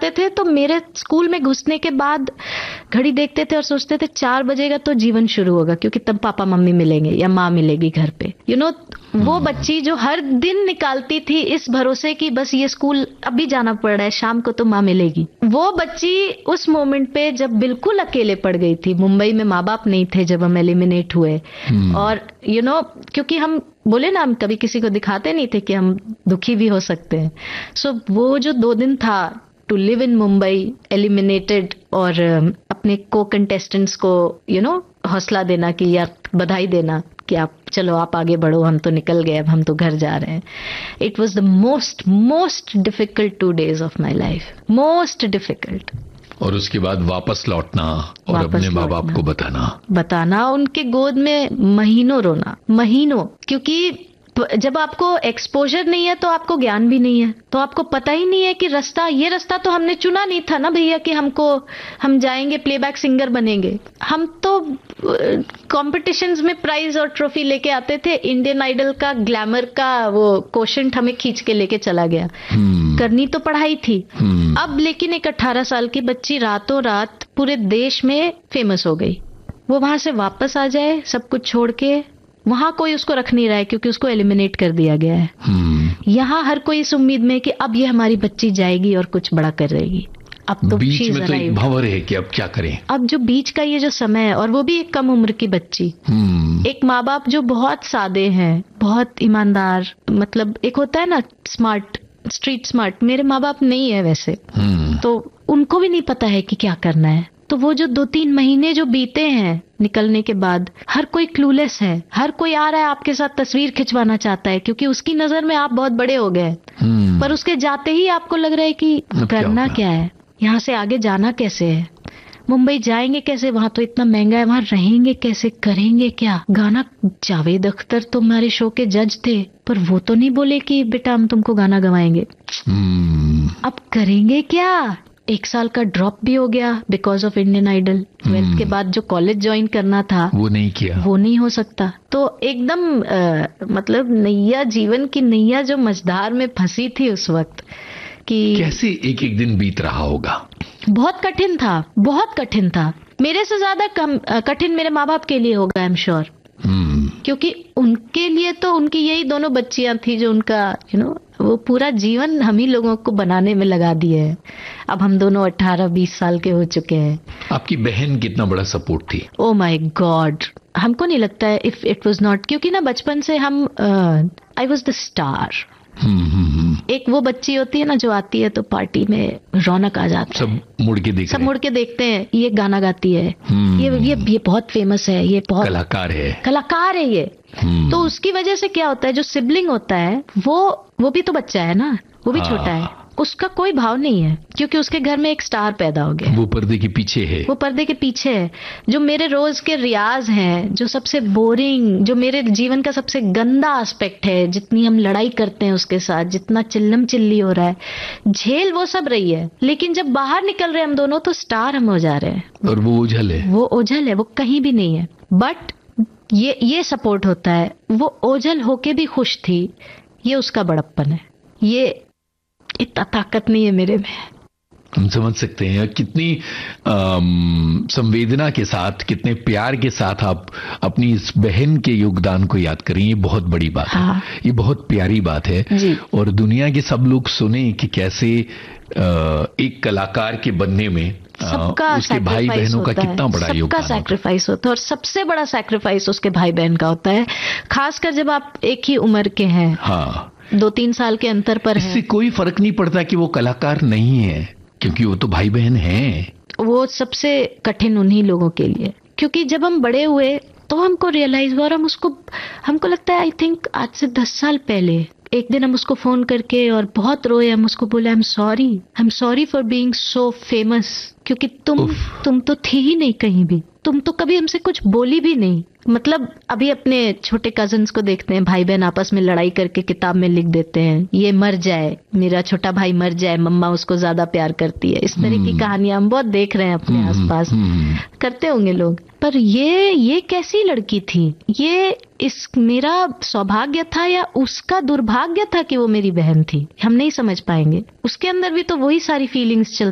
जाते थे तो मेरे स्कूल में घुसने के बाद घड़ी देखते थे और सोचते थे 4 बजेगा तो जीवन शुरू होगा, क्योंकि तब पापा मम्मी मिलेंगे या माँ मिलेगी घर पे। वो बच्ची जो हर दिन निकालती थी इस भरोसे कि बस ये स्कूल अभी जाना पड़ रहा है, शाम को तो माँ मिलेगी, वो बच्ची उस मोमेंट पे जब बिल्कुल अकेले पड़ गई थी। मुंबई में माँ बाप नहीं थे जब हम एलिमिनेट हुए, और क्योंकि हम बोले ना, हम कभी किसी को दिखाते नहीं थे कि हम दुखी भी हो सकते हैं। सो वो जो 2 दिन था to live in Mumbai eliminated, और अपने को कंटेस्टेंट्स को हौसला देना कि या बधाई देना कि आप आगे बढ़ो, हम तो निकल गए, अब हम तो घर जा रहे हैं। It was the most difficult 2 days of my life, most difficult. और उसके बाद वापस लौटना और अपने माँ बाप को बताना, उनके गोद में महीनों रोना, क्योंकि जब आपको एक्सपोजर नहीं है तो आपको ज्ञान भी नहीं है, तो आपको पता ही नहीं है कि ये रास्ता तो हमने चुना नहीं था ना भैया कि हम जाएंगे प्लेबैक सिंगर बनेंगे। हम तो कॉम्पिटिशन्स में प्राइज और ट्रॉफी लेके आते थे, इंडियन आइडल का ग्लैमर का वो कोशेंट हमें खींच के लेके चला गया। करनी तो पढ़ाई थी। अब लेकिन एक 18 साल की बच्ची रातों रात पूरे देश में फेमस हो गई, वो वहां से वापस आ जाए सब कुछ छोड़ के, वहां कोई उसको रख नहीं रहा है क्योंकि उसको एलिमिनेट कर दिया गया है। यहाँ हर कोई इस उम्मीद में कि अब ये हमारी बच्ची जाएगी और कुछ बड़ा कर रहेगी। अब तो बीच में तो एक भंवर है कि अब क्या करें। अब जो बीच का ये जो समय है, और वो भी एक कम उम्र की बच्ची, एक माँ बाप जो बहुत सादे हैं, बहुत ईमानदार, मतलब एक होता है ना स्मार्ट, स्ट्रीट स्मार्ट, मेरे माँ बाप नहीं है वैसे, तो उनको भी नहीं पता है कि क्या करना है। तो वो जो 2-3 महीने जो बीते हैं निकलने के बाद, हर कोई क्लूलेस है, हर कोई आ रहा है आपके साथ तस्वीर खिंचवाना चाहता है क्योंकि उसकी नजर में आप बहुत बड़े हो गए, पर उसके जाते ही आपको लग रहा है कि करना क्या है, यहाँ से आगे जाना कैसे है, मुंबई जाएंगे कैसे, वहां तो इतना महंगा है, वहां रहेंगे कैसे, करेंगे क्या। गाना, जावेद अख्तर तो हमारे शो के जज थे, पर वो तो नहीं बोले कि बेटा हम तुमको गाना गवाएंगे। अब करेंगे क्या। 1 साल का ड्रॉप भी हो गया because of Indian idol. 12th के बाद जो कॉलेज ज्वाइन करना था वो नहीं किया, वो नहीं हो सकता। तो एकदम मतलब नैया, जीवन की नैया जो मझधार में फंसी थी उस वक्त, कि कैसे एक दिन बीत रहा होगा। बहुत कठिन था। मेरे से ज्यादा कठिन मेरे माँ बाप के लिए होगा, आई एम श्योर, क्योंकि उनके लिए तो उनकी यही दोनों बच्चियां थी जो उनका वो पूरा जीवन हम ही लोगों को बनाने में लगा दिए है। अब हम दोनों 18-20 साल के हो चुके हैं। आपकी बहन कितना बड़ा सपोर्ट थी? ओ माय गॉड, हमको नहीं लगता है इफ इट वाज नॉट, क्योंकि ना बचपन से हम आई वाज द स्टार। एक वो बच्ची होती है ना जो आती है तो पार्टी में रौनक आ जाती है, सब मुड़ के देखते हैं, ये गाना गाती है, ये बहुत फेमस है, ये बहुत कलाकार है ये। तो उसकी वजह से क्या होता है, जो सिबलिंग होता है वो भी तो बच्चा है ना, वो भी छोटा है, उसका कोई भाव नहीं है क्योंकि उसके घर में एक स्टार पैदा हो गया। वो पर्दे के पीछे है। जो मेरे रोज के रियाज हैं, जो सबसे बोरिंग, जो मेरे जीवन का सबसे गंदा एस्पेक्ट है, जितनी हम लड़ाई करते हैं उसके साथ, जितना चिल्लम चिल्ली हो रहा है, झेल वो सब रही है, लेकिन जब बाहर निकल रहे हम दोनों तो स्टार हम हो जा रहे हैं। और वो ओझल है, वो कहीं भी नहीं है। बट ये सपोर्ट होता है, वो ओझल होके भी खुश थी, ये उसका बड़प्पन है, ये इतना ताकत नहीं है मेरे में। हम समझ सकते हैं कितनी संवेदना के साथ, कितने प्यार के साथ आप अपनी इस बहन के योगदान को याद करें। ये बहुत बड़ी बात है, ये बहुत प्यारी बात है जी। और दुनिया के सब लोग सुने कि कैसे एक कलाकार के बनने में उसके भाई बहनों का कितना बड़ा योगदान, सबका सैक्रिफाइस होता है, और सबसे बड़ा सैक्रिफाइस उसके भाई बहन का होता है, खासकर जब आप एक ही उम्र के हैं। 2-3 साल के अंतर पर इससे कोई फर्क नहीं पड़ता कि वो कलाकार नहीं है, क्योंकि वो तो भाई बहन हैं। वो सबसे कठिन उन्हीं लोगों के लिए, क्योंकि जब हम बड़े हुए तो हमको रियलाइज हुआ, और हमको लगता है आई थिंक आज से 10 साल पहले एक दिन हम उसको फोन करके और बहुत रोए, हम उसको बोले I am sorry for being so famous, क्योंकि तुम तो थी ही नहीं कहीं भी, तुम तो कभी हमसे कुछ बोली भी नहीं। मतलब अभी अपने छोटे कजन्स को देखते हैं, भाई बहन आपस में लड़ाई करके किताब में लिख देते हैं, ये मर जाए, मेरा छोटा भाई मर जाए, मम्मा उसको ज्यादा प्यार करती है, इस तरह की कहानियां हम बहुत देख रहे हैं अपने आसपास, करते होंगे लोग। पर ये कैसी लड़की थी, ये मेरा सौभाग्य था या उसका दुर्भाग्य था कि वो मेरी बहन थी, हम नहीं समझ पाएंगे। उसके अंदर भी तो वही सारी फीलिंग्स चलती